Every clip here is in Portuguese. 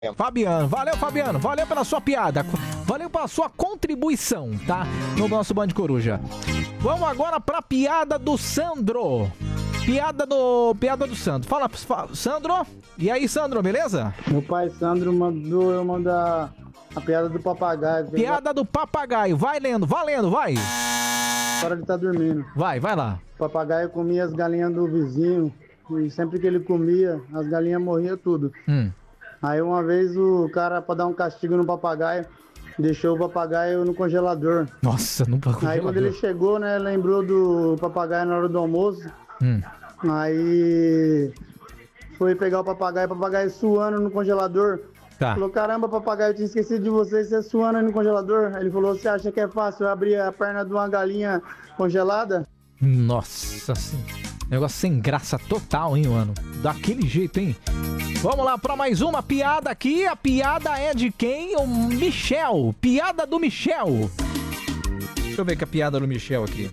Fabiano, valeu pela sua piada, valeu pela sua contribuição, tá? No nosso Band Coruja. Vamos agora pra piada do Sandro. Piada do Sandro. Fala, Sandro. E aí, Sandro, beleza? Meu pai Sandro mandou eu mandar a piada do papagaio. Piada do papagaio, vai lendo, valendo, vai. Agora ele tá dormindo. Vai lá. O papagaio comia as galinhas do vizinho e sempre que ele comia, as galinhas morriam tudo. Aí uma vez o cara, pra dar um castigo no papagaio, deixou o papagaio no congelador. Nossa, no congelador. Aí quando ele chegou, né, lembrou do papagaio na hora do almoço. Aí foi pegar o papagaio suando no congelador. Tá. Falou, caramba, papagaio, eu tinha esquecido de você suando aí no congelador. Aí ele falou, você acha que é fácil eu abrir a perna de uma galinha congelada? Nossa senhora. Negócio sem graça total, hein, mano? Daquele jeito, hein? Vamos lá pra mais uma piada aqui. A piada é de quem? O Michel. Piada do Michel. Deixa eu ver que a piada do Michel aqui.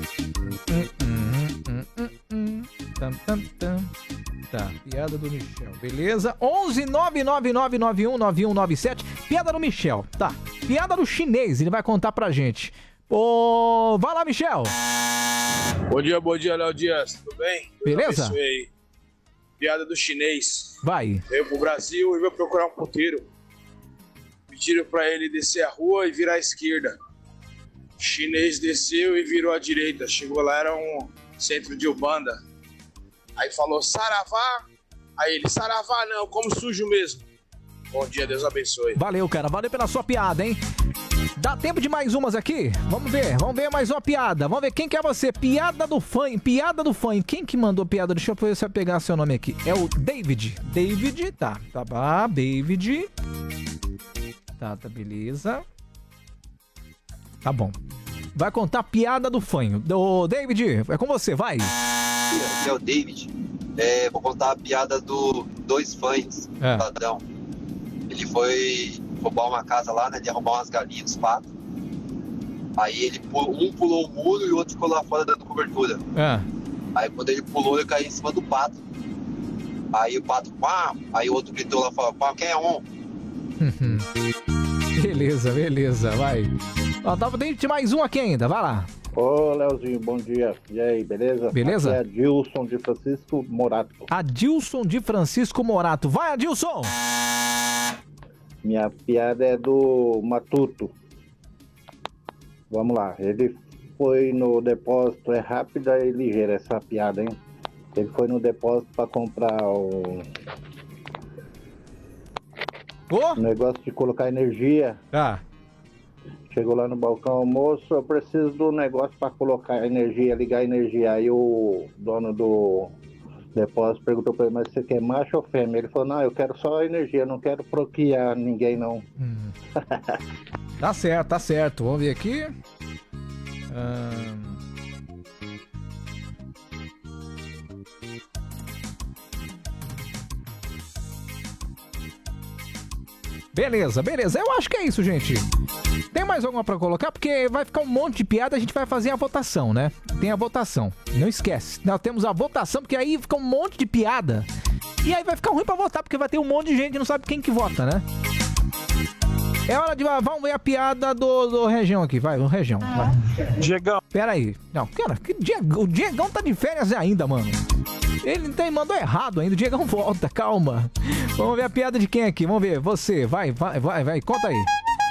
Tá, piada do Michel, beleza? 11999919197. Piada do Michel, tá. Piada do chinês, ele vai contar pra gente. Vai lá, Michel. Bom dia, Léo Dias, tudo bem? Beleza? Piada do chinês. Vai. Veio pro Brasil e veio procurar um puteiro. Pediram pra ele descer a rua e virar à esquerda. O chinês desceu e virou à direita. Chegou lá, era um centro de Ubanda. Aí falou, saravá. Aí ele, saravá não, como sujo mesmo. Bom dia, Deus abençoe. Valeu, cara, valeu pela sua piada, hein? Dá tempo de mais umas aqui? Vamos ver mais uma piada. Vamos ver quem que é você. Piada do fã. Quem que mandou piada? Deixa eu ver se eu pegar seu nome aqui. É o David. Tá, David. Tá, beleza. Tá bom. Vai contar piada do fã. Do David, é com você, vai. Aqui é o David. Vou contar a piada do dois fãs, cidadão. Ele foi roubar uma casa lá, né? De roubar umas galinhas, os patos. Aí um pulou o muro e o outro ficou lá fora dando cobertura. Aí quando ele pulou, ele caiu em cima do pato. Aí o pato, pá! Aí o outro gritou lá fora, pá, quem é um? Beleza, vai. Ó, dá de mais um aqui ainda, vai lá. Ô, Leozinho, bom dia. E aí, beleza? Beleza? Aqui é Adilson de Francisco Morato. Adilson de Francisco Morato. Vai, Adilson! Minha piada é do Matuto. Vamos lá. Ele foi no depósito, é rápida e ligeira essa piada, hein? Ele foi no depósito pra comprar o negócio de colocar energia. Chegou lá no balcão, moço, eu preciso do negócio pra colocar energia, ligar a energia. Aí o dono do depósito perguntou pra ele, mas você quer macho ou fêmea? Ele falou, não, eu quero só energia, não quero procriar ninguém, não. Tá certo. Vamos ver aqui. Beleza. Eu acho que é isso, gente. Tem mais alguma pra colocar? Porque vai ficar um monte de piada, a gente vai fazer a votação, né? Tem a votação. Não esquece. Nós temos a votação, porque aí fica um monte de piada. E aí vai ficar ruim pra votar, porque vai ter um monte de gente que não sabe quem que vota, né? É hora de... Vamos ver a piada do Região aqui. Vai, o Região. Vai. Diegão. Pera aí. Não, cara, o Diegão tá de férias ainda, mano. Ele mandou errado ainda. O Diegão volta, calma. Vamos ver a piada de quem aqui. Vamos ver. Você, vai. Conta aí.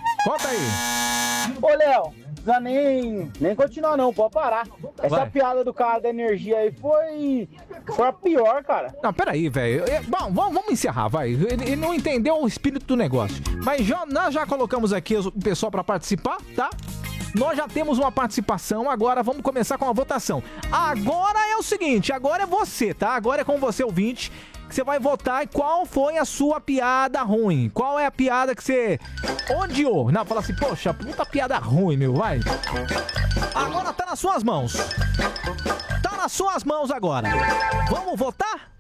Ô, Léo, não precisa nem continuar não, pode parar. Essa piada do cara da energia aí foi a pior, cara. Não, peraí, velho. Bom, vamos encerrar, vai. Ele não entendeu o espírito do negócio. Mas nós já colocamos aqui o pessoal pra participar, tá? Nós já temos uma participação, agora vamos começar com a votação. Agora é o seguinte, agora é você, tá? Agora é com você, ouvinte, que você vai votar qual foi a sua piada ruim. Qual é a piada que você odiou? Não, fala assim, poxa, puta piada ruim, meu, vai. Agora tá nas suas mãos. Tá nas suas mãos agora. Vamos votar?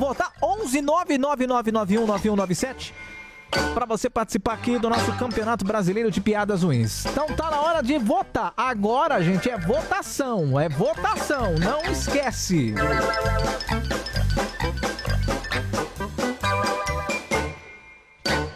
11999919197 para você participar aqui do nosso Campeonato Brasileiro de Piadas Ruins. Então tá na hora de votar. Agora, gente, é votação, não esquece.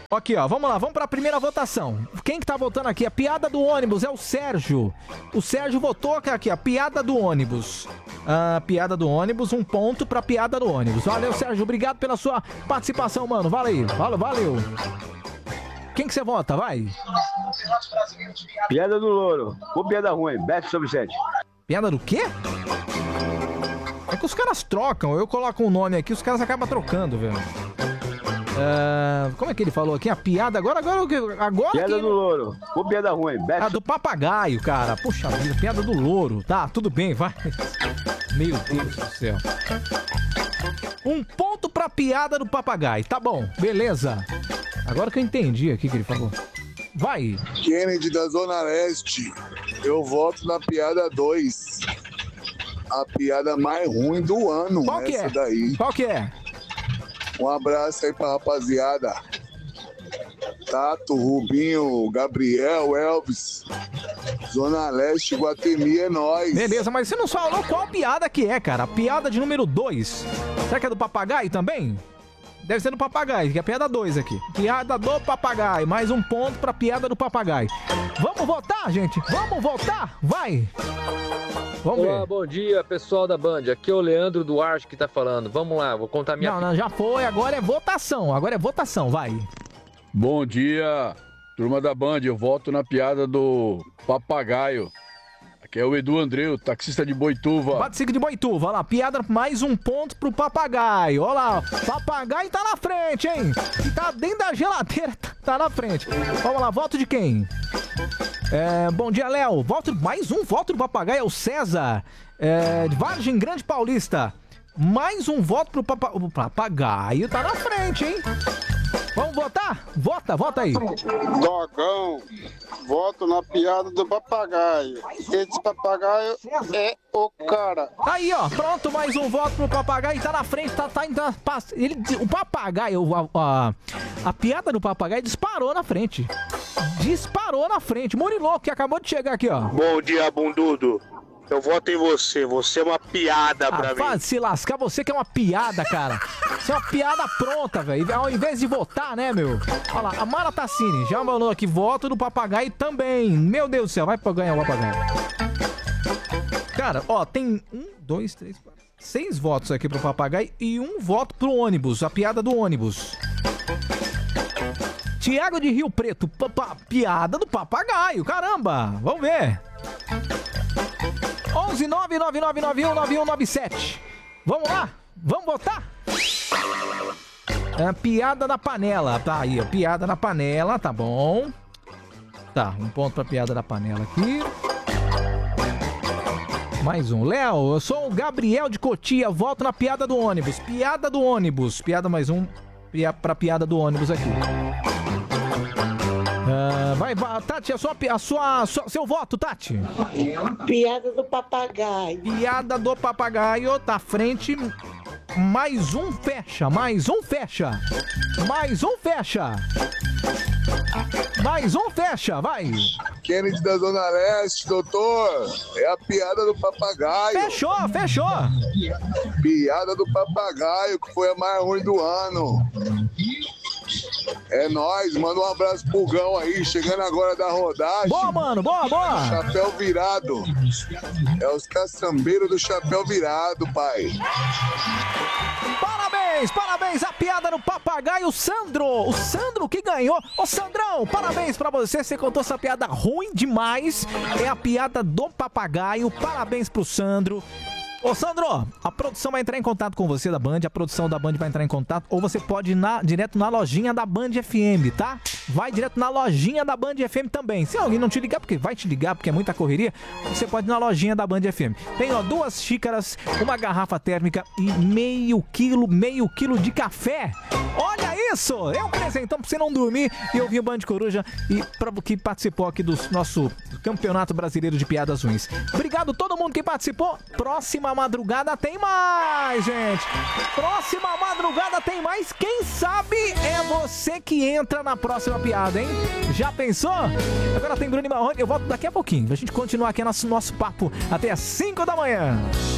Aqui, ó, vamos lá, vamos pra primeira votação. Quem que tá votando aqui? A piada do ônibus é o Sérgio. O Sérgio votou aqui, a piada do ônibus. Piada do ônibus, 1 ponto pra piada do ônibus. Valeu, Sérgio, obrigado pela sua participação, mano. Valeu. Quem que você vota? Vai. Piada do louro. Ou piada ruim. Beto sobre 7. Piada do quê? É que os caras trocam. Eu coloco um nome aqui, os caras acabam trocando, velho. Como é que ele falou aqui? A piada agora piada que... do louro. Ou piada ruim. Beto... do papagaio, cara. Puxa vida, piada do louro. Tá, tudo bem, vai. Meu Deus do céu. 1 ponto pra piada do papagaio. Tá bom, beleza. Agora que eu entendi aqui que ele falou. Vai. Kennedy da Zona Leste. Eu voto na piada 2. A piada mais ruim do ano. Qual que é? Daí. Qual que é? Um abraço aí pra rapaziada. Tato, Rubinho, Gabriel, Elvis. Zona Leste, Guatemi, é nóis. Beleza, mas você não falou qual piada que é, cara. A piada de número 2. Será que é do papagaio também? Deve ser do papagaio, que é a piada 2 aqui. Piada do papagaio. Mais 1 ponto pra piada do papagaio. Vamos votar, gente? Vamos votar? Vai! Vamos ver. Olá, bom dia, pessoal da Band. Aqui é o Leandro Duarte que tá falando. Vamos lá, vou contar minha... Não, já foi. Agora é votação. Vai. Bom dia, turma da Band. Eu voto na piada do papagaio. Aqui é o Edu Andreu, taxista de Boituva. Taxista de Boituva, olha lá, piada, mais 1 ponto pro papagaio. Olha lá, papagaio tá na frente, hein? Que tá dentro da geladeira, tá na frente. Vamos lá, voto de quem? Bom dia, Léo. Mais um voto do papagaio, é o César. De Vargem Grande Paulista. Mais 1 voto pro papagaio, tá na frente, hein? Vamos votar? Vota aí. Dogão, voto na piada do papagaio. Esse papagaio é o cara. Tá aí, ó, pronto, mais 1 voto pro papagaio, tá na frente, o papagaio, a piada do papagaio disparou na frente. Muriloco, que acabou de chegar aqui, ó. Bom dia, bundudo. Eu voto em você é uma piada pra mim. Vai se lascar, você que é uma piada, cara. Você é uma piada pronta, velho. Ao invés de votar, né, meu? Olha lá, a Mara Tassini já mandou aqui, voto do papagaio também. Meu Deus do céu, vai pra ganhar o papagaio. Cara, ó, tem 1, 2, 3, 4, 6 votos aqui pro papagaio e 1 voto pro ônibus, a piada do ônibus. Tiago de Rio Preto, piada do papagaio, caramba. Vamos ver. 11999919197. Vamos lá? Vamos votar? Piada da panela. Tá aí, ó. Piada na panela, tá bom. Tá, 1 ponto pra piada da panela aqui. Mais 1. Léo, eu sou o Gabriel de Cotia. Voto na piada do ônibus. Piada do ônibus. Piada mais 1 pra piada do ônibus aqui. Vai, Tati, seu voto, Tati. Piada do papagaio. Piada do papagaio, tá à frente. Mais 1 fecha. Mais 1 fecha, vai. Kennedy da Zona Leste, doutor. É a piada do papagaio. Fechou. Piada do papagaio, que foi a mais ruim do ano. É nóis, manda um abraço pro Gão aí, chegando agora da rodagem. Boa, mano, boa. Chapéu virado. É os caçambeiros do chapéu virado, pai. Parabéns, a piada do papagaio, o Sandro que ganhou. Ô, Sandrão, parabéns pra você contou essa piada ruim demais. É a piada do papagaio, parabéns pro Sandro. Ô, Sandro, a produção vai entrar em contato com você da Band, a produção da Band vai entrar em contato, ou você pode ir direto na lojinha da Band FM, tá? Vai direto na lojinha da Band FM também. Se alguém não te ligar, porque vai te ligar, porque é muita correria, você pode ir na lojinha da Band FM. Tem, ó, 2 xícaras, uma garrafa térmica e meio quilo de café. Olha isso! É um presentão pra você não dormir e ouvir o Band Coruja e pra que participou aqui do nosso Campeonato Brasileiro de Piadas Ruins. Obrigado a todo mundo que participou. Próxima madrugada tem mais, gente. Próxima madrugada tem mais. Quem sabe é você que entra na próxima piada, hein? Já pensou? Agora tem Bruno e Marrone. Eu volto daqui a pouquinho. A gente continuar aqui nosso papo até às 5 da manhã.